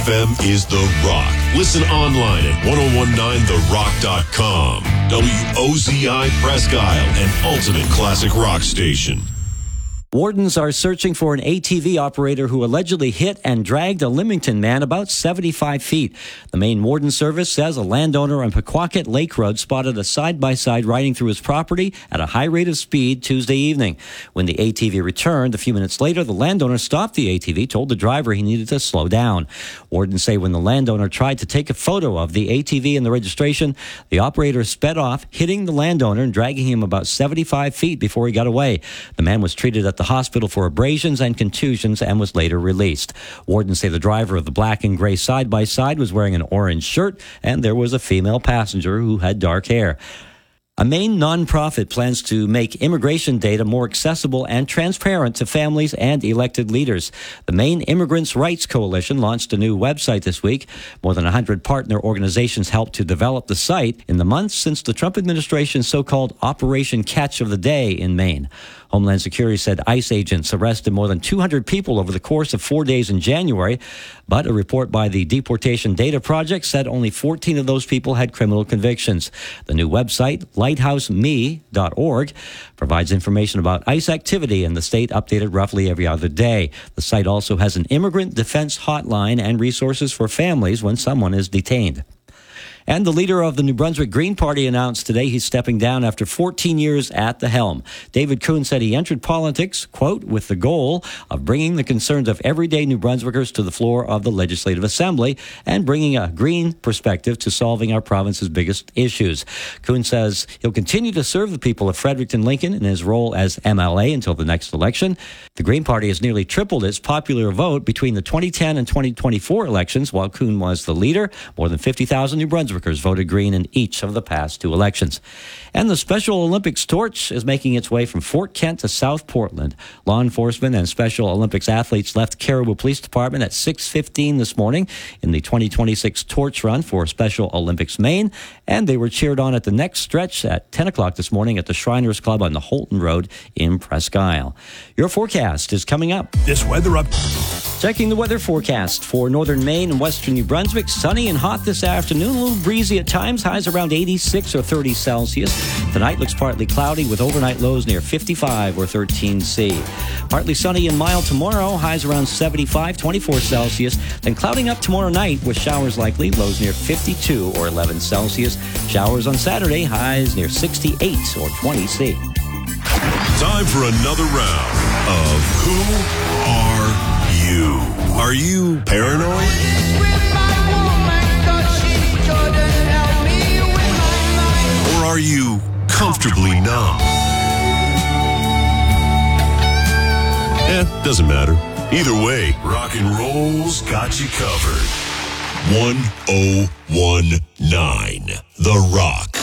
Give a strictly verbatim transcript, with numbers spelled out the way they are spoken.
F M is The Rock. Listen online at ten nineteen the rock dot com. W O Z I Presque Isle, an ultimate classic rock station. Wardens are searching for an A T V operator who allegedly hit and dragged a Leamington man about seventy-five feet. The Maine Warden Service says a landowner on Pequawket Lake Road spotted a side-by-side riding through his property at a high rate of speed Tuesday evening. When the A T V returned a few minutes later, the landowner stopped the A T V, told the driver he needed to slow down. Wardens say when the landowner tried to take a photo of the A T V and the registration, the operator sped off, hitting the landowner and dragging him about seventy-five feet before he got away. The man was treated at the hospital for abrasions and contusions and was later released. Wardens say the driver of the black and gray side-by-side was wearing an orange shirt, and there was a female passenger who had dark hair. A Maine nonprofit plans to make immigration data more accessible and transparent to families and elected leaders. The Maine Immigrants' Rights Coalition launched a new website this week. More than one hundred partner organizations helped to develop the site in the months since the Trump administration's so-called Operation Catch of the Day in Maine. Homeland Security said ICE agents arrested more than two hundred people over the course of four days in January, but a report by the Deportation Data Project said only fourteen of those people had criminal convictions. The new website, lighthouse me dot org, provides information about ICE activity in the state, updated roughly every other day. The site also has an immigrant defense hotline and resources for families when someone is detained. And the leader of the New Brunswick Green Party announced today he's stepping down after fourteen years at the helm. David Kuhn said he entered politics, quote, with the goal of bringing the concerns of everyday New Brunswickers to the floor of the Legislative Assembly and bringing a green perspective to solving our province's biggest issues. Kuhn says he'll continue to serve the people of Fredericton Lincoln in his role as M L A until the next election. The Green Party has nearly tripled its popular vote between the twenty ten and twenty twenty-four elections. While Kuhn was the leader, more than fifty thousand New Brunswickers voted green in each of the past two elections. And the Special Olympics torch is making its way from Fort Kent to South Portland. Law enforcement and Special Olympics athletes left Caribou Police Department at six fifteen this morning in the twenty twenty-six torch run for Special Olympics Maine, and they were cheered on at the next stretch at ten o'clock this morning at the Shriners Club on the Holton Road in Presque Isle. Your forecast is coming up. This weather up. Checking the weather forecast for northern Maine and western New Brunswick. Sunny and hot this afternoon. A little breezy at times. Highs around eighty-six or thirty Celsius. Tonight looks partly cloudy with overnight lows near fifty-five or thirteen C. Partly sunny and mild tomorrow. Highs around seventy-five, twenty-four Celsius. Then clouding up tomorrow night with showers likely. Lows near fifty-two or eleven Celsius. Showers on Saturday. Highs near sixty-eight or twenty C. Time for another round of Who Are You? Are you paranoid? Or are you comfortably numb? Eh, doesn't matter. Either way, rock and roll's got you covered. ten nineteen The Rock.